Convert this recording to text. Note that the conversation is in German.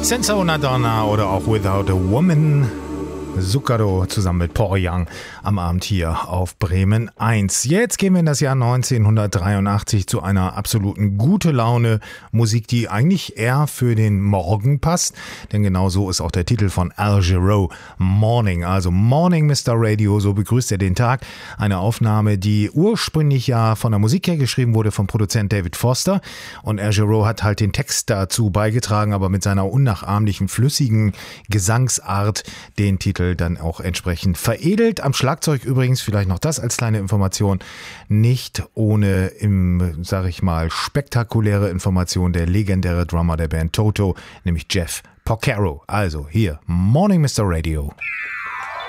Senza una donna oder auch Without a Woman. Zucchero zusammen mit Paul Young am Abend hier auf Bremen 1. Jetzt gehen wir in das Jahr 1983 zu einer absoluten gute Laune Musik, die eigentlich eher für den Morgen passt, denn genau so ist auch der Titel von Al Jarreau, Morning, also Morning Mr. Radio, so begrüßt er den Tag. Eine Aufnahme, die ursprünglich ja von der Musik her geschrieben wurde vom Produzent David Foster, und Al Jarreau hat halt den Text dazu beigetragen, aber mit seiner unnachahmlichen, flüssigen Gesangsart den Titel dann auch entsprechend veredelt. Am Schlagzeug übrigens, vielleicht noch das als kleine Information, nicht ohne, sag ich mal, spektakuläre Information, der legendäre Drummer der Band Toto, nämlich Jeff Porcaro. Also hier, Morning Mr. Radio.